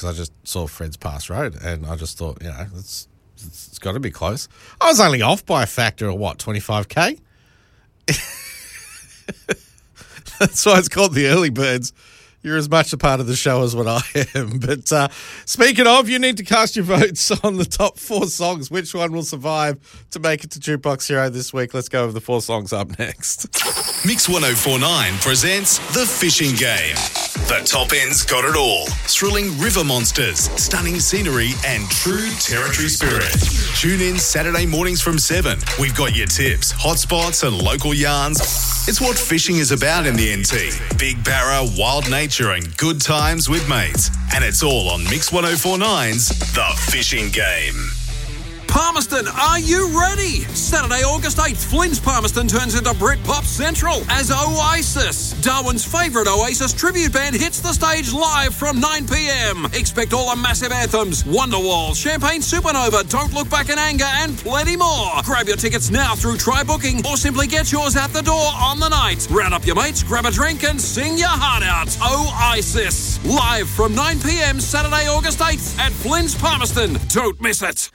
because I just saw Fred's Pass Road, and I just thought, it's got to be close. I was only off by a factor of, 25K? That's why it's called the Early Birds. You're as much a part of the show as what I am. But speaking of, you need to cast your votes on the top 4 songs. Which one will survive to make it to Jukebox Hero this week? Let's go over the 4 songs up next. Mix 1049 presents The Fishing Game. The top end's got it all. Thrilling river monsters, stunning scenery, and true territory spirit. Tune in Saturday mornings from 7. We've got your tips, hotspots, and local yarns. It's what fishing is about in the NT. Big barra, wild nature, and good times with mates. And it's all on Mix 1049's The Fishing Game. Palmerston, are you ready? Saturday, August 8th, Flynn's Palmerston turns into Britpop Central as Oasis. Darwin's favourite Oasis tribute band hits the stage live from 9 p.m. Expect all the massive anthems, Wonderwall, Champagne Supernova, Don't Look Back in Anger, and plenty more. Grab your tickets now through Try Booking or simply get yours at the door on the night. Round up your mates, grab a drink, and sing your heart out. Oasis, live from 9 p.m. Saturday, August 8th at Flynn's Palmerston. Don't miss it.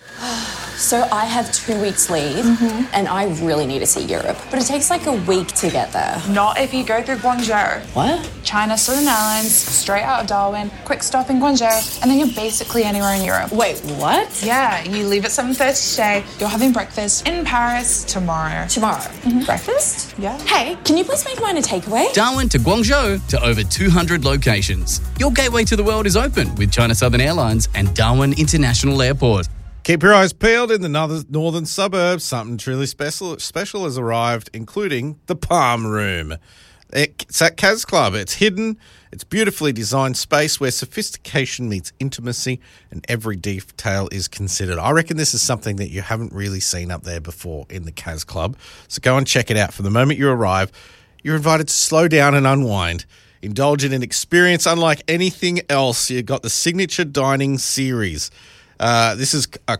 So I have 2 weeks leave and I really need to see Europe. But it takes like a week to get there. Not if you go through Guangzhou. What? China Southern Airlines, straight out of Darwin, quick stop in Guangzhou, and then you're basically anywhere in Europe. Wait, what? Yeah, you leave at 7:30 today, you're having breakfast in Paris tomorrow. Tomorrow? Breakfast? Yeah. Hey, can you please make mine a takeaway? Darwin to Guangzhou to over 200 locations. Your gateway to the world is open with China Southern Airlines and Darwin International Airport. Keep your eyes peeled in the northern suburbs. Something truly special has arrived, including the Palm Room. It's at Kaz Club. It's hidden. It's beautifully designed space where sophistication meets intimacy and every detail is considered. I reckon this is something that you haven't really seen up there before in the Kaz Club. So go and check it out. From the moment you arrive, you're invited to slow down and unwind. Indulge in an experience unlike anything else. You've got the signature dining series. This is a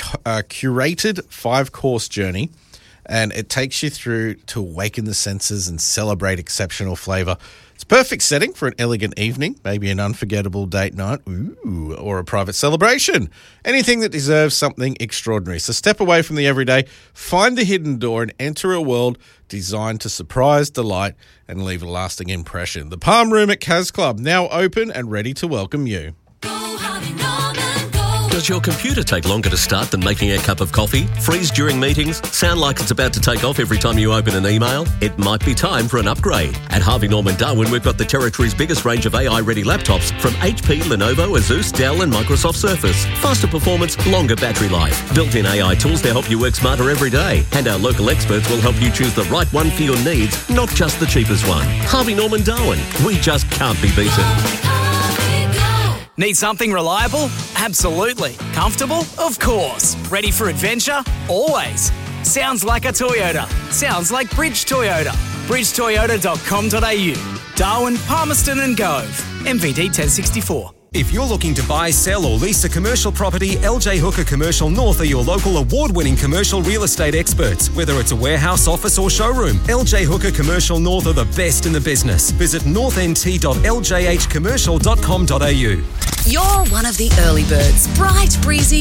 curated 5-course journey, and it takes you through to awaken the senses and celebrate exceptional flavour. It's a perfect setting for an elegant evening, maybe an unforgettable date night, or a private celebration. Anything that deserves something extraordinary. So step away from the everyday, find the hidden door, and enter a world designed to surprise, delight, and leave a lasting impression. The Palm Room at Kaz Club, now open and ready to welcome you. Does your computer take longer to start than making a cup of coffee? Freeze during meetings? Sound like it's about to take off every time you open an email? It might be time for an upgrade. At Harvey Norman Darwin, we've got the territory's biggest range of AI-ready laptops from HP, Lenovo, Asus, Dell and Microsoft Surface. Faster performance, longer battery life. Built-in AI tools to help you work smarter every day. And our local experts will help you choose the right one for your needs, not just the cheapest one. Harvey Norman Darwin. We just can't be beaten. Need something reliable? Absolutely. Comfortable? Of course. Ready for adventure? Always. Sounds like a Toyota. Sounds like Bridge Toyota. bridgetoyota.com.au. Darwin, Palmerston and Gove. MVD 1064. If you're looking to buy, sell or lease a commercial property, LJ Hooker Commercial North are your local award-winning commercial real estate experts. Whether it's a warehouse, office or showroom, LJ Hooker Commercial North are the best in the business. Visit northnt.ljhcommercial.com.au. You're one of the early birds. Bright, breezy